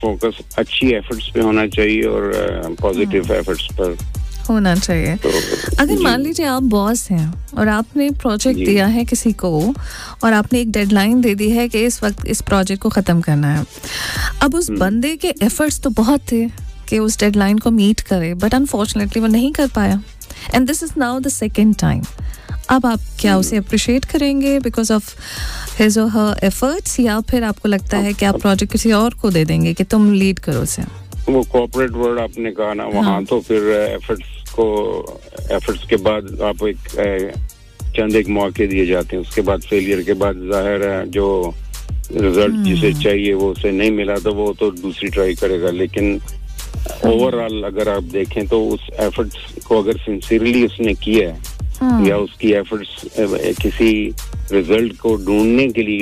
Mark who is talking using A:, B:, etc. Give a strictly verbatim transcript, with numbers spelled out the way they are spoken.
A: Focus अच्छी efforts पे होना चाहिए और पॉजिटिव एफर्ट्स पर
B: होना चाहिए।
A: तो
B: अगर मान लीजिए आप बॉस हैं और आपने प्रोजेक्ट दिया है किसी को और आपने एक डेडलाइन दे दी है कि इस वक्त इस प्रोजेक्ट को ख़त्म करना है, अब उस बंदे के एफर्ट्स तो बहुत थे कि उस डेडलाइन को मीट करे, बट अनफॉर्चुनेटली वो नहीं कर पाया, and this is now the second time. अब आप क्या उसे अप्रिशिएट करेंगे बिकॉज ऑफ हिज और हर एफर्ट्स, या फिर आपको लगता है कि आप प्रोजेक्ट किसी और को दे देंगे कि तुम लीड करो उसे?
A: वो कॉर्पोरेट वर्ल्ड आपने कहा ना, वहाँ हाँ. तो फिर एफर्ट्स को एफर्ट्स के बाद आप एक चंद एक मौके दिए जाते हैं, उसके बाद फेलियर के बाद जाहिर है जो रिजल्ट जिसे चाहिए वो उसे नहीं मिला तो वो तो दूसरी ट्राई करेगा, लेकिन ओवरऑल अगर आप देखें तो उस एफर्ट्स को अगर सिंसियरली उसने किया है या उसकी एफर्ट्स किसी रिजल्ट को ढूंढने के लिए